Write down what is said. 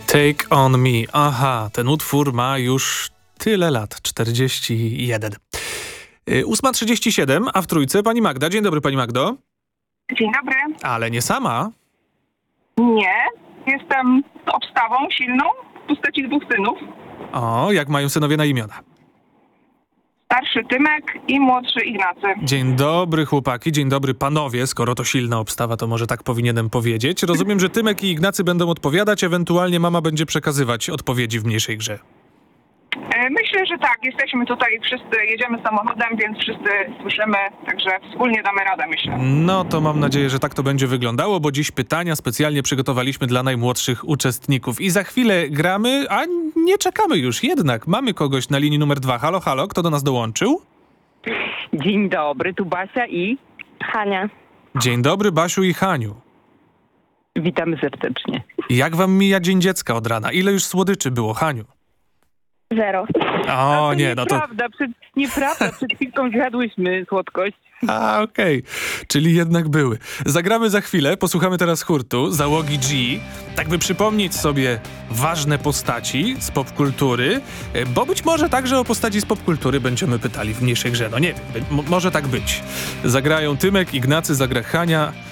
Take on me. Aha, ten utwór ma już tyle lat. 41. 8:37, a w trójce pani Magda. Dzień dobry, pani Magdo. Dzień dobry. Ale nie sama. Nie, jestem obstawą silną w postaci 2 synów. O, jak mają synowie na imiona? Starszy Tymek i młodszy Ignacy. Dzień dobry, chłopaki, dzień dobry, panowie. Skoro to silna obstawa, to może tak powinienem powiedzieć. Rozumiem, że Tymek i Ignacy będą odpowiadać, ewentualnie mama będzie przekazywać odpowiedzi w mniejszej grze. Myślę, że tak. Jesteśmy tutaj wszyscy, jedziemy samochodem, więc wszyscy słyszymy, także wspólnie damy radę, myślę. No to mam nadzieję, że tak to będzie wyglądało, bo dziś pytania specjalnie przygotowaliśmy dla najmłodszych uczestników. I za chwilę gramy, a nie czekamy już jednak. Mamy kogoś na linii numer 2. Halo, halo, kto do nas dołączył? Dzień dobry, tu Basia i Hania. Dzień dobry, Basiu i Haniu. witamy serdecznie. Jak wam mija Dzień Dziecka od rana? Ile już słodyczy było, Haniu? 0. O nie, no to... Nieprawda, przed chwilką zjadłyśmy słodkość. A, okej. Czyli jednak były. Zagramy za chwilę, posłuchamy teraz hurtu, załogi G, tak by przypomnieć sobie ważne postaci z popkultury, bo być może także o postaci z popkultury będziemy pytali w mniejszej grze. No nie wiem, może tak być. Zagrają Tymek, Ignacy, zagra Hania,